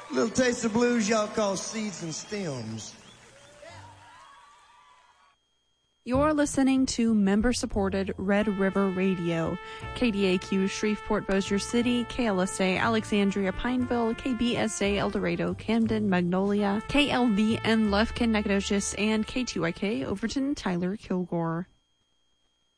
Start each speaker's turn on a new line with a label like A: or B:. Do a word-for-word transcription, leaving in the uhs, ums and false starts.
A: Little taste of blues y'all call seeds and stems.
B: You're listening to member-supported Red River Radio, K D A Q Shreveport Bossier City, K L S A Alexandria Pineville, K B S A El Dorado Camden Magnolia, K L V N Lufkin Nacogdoches, and K T Y K Overton Tyler Kilgore.